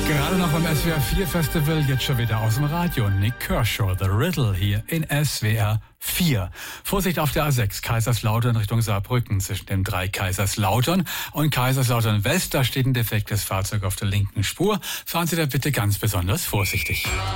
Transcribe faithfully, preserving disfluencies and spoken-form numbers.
Gerade noch beim S W R vier Festival, jetzt schon wieder aus dem Radio. Nick Kershaw, The Riddle hier in S W R vier. Vorsicht auf der A sechs, Kaiserslautern Richtung Saarbrücken. Zwischen dem drei Kaiserslautern und Kaiserslautern West, da steht ein defektes Fahrzeug auf der linken Spur. Fahren Sie da bitte ganz besonders vorsichtig.